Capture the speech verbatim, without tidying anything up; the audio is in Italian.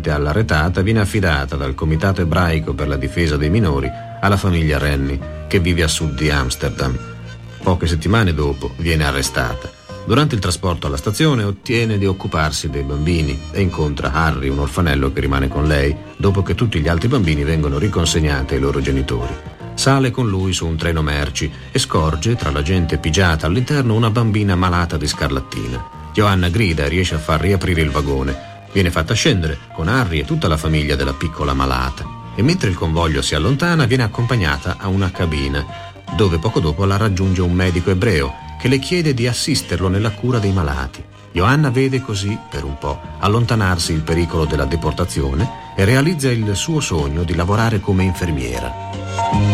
appartenente alla retata viene affidata dal Comitato Ebraico per la difesa dei minori alla famiglia Rennie, che vive a sud di Amsterdam. Poche settimane dopo viene arrestata. Durante il trasporto alla stazione ottiene di occuparsi dei bambini e incontra Harry, un orfanello che rimane con lei dopo che tutti gli altri bambini vengono riconsegnati ai loro genitori. Sale con lui su un treno merci e scorge tra la gente pigiata all'interno una bambina malata di scarlattina. Johanna grida e riesce a far riaprire il vagone. Viene fatta scendere con Harry e tutta la famiglia della piccola malata e mentre il convoglio si allontana viene accompagnata a una cabina dove poco dopo la raggiunge un medico ebreo che le chiede di assisterlo nella cura dei malati. Johanna vede così, per un po', allontanarsi il pericolo della deportazione e realizza il suo sogno di lavorare come infermiera.